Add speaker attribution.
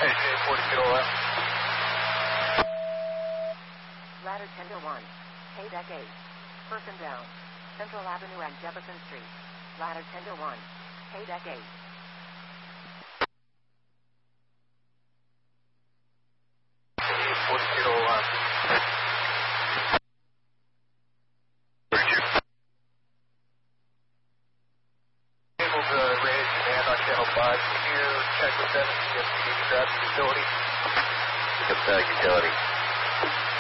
Speaker 1: AJ 40 Kilo left.
Speaker 2: Ladder 10 to 1. Hey deck 8. Person down. Central Avenue and Jefferson Street. Ladder 10 to 1. Hey deck 8.
Speaker 1: AJ 40 Kilo left. Raised command on channel 5. Can you check with them and see if you need to grab the utility?
Speaker 3: Utility.